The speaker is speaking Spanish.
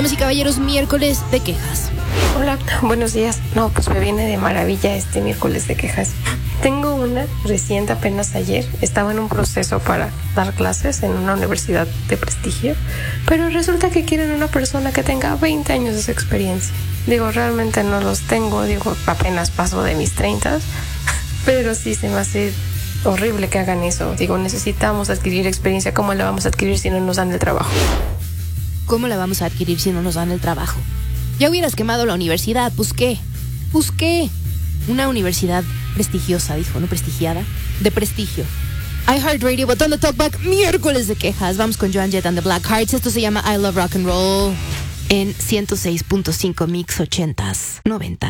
Damas y caballeros, miércoles de quejas. Hola, buenos días. No, pues me viene de maravilla este miércoles de quejas. Tengo una reciente, apenas ayer. Estaba en un proceso para dar clases en una universidad de prestigio, pero resulta que quieren una persona que tenga 20 años de experiencia. Digo, realmente no los tengo, apenas paso de mis 30, pero sí se me hace horrible que hagan eso. Digo, necesitamos adquirir experiencia. ¿Cómo la vamos a adquirir si no nos dan el trabajo? ¿Cómo la vamos a adquirir si no nos dan el trabajo? Ya hubieras quemado la universidad, pues qué. Una universidad prestigiosa, dijo, no prestigiada, de prestigio. iHeartRadio, botón de talkback, miércoles de quejas. Vamos con Joan Jett and the Blackhearts. Esto se llama I Love Rock and Roll en 106.5 Mix 80s, 90s.